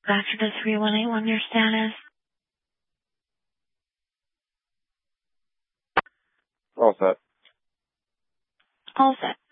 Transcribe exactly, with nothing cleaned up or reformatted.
Back to the three one eight one, your status. All set. All set.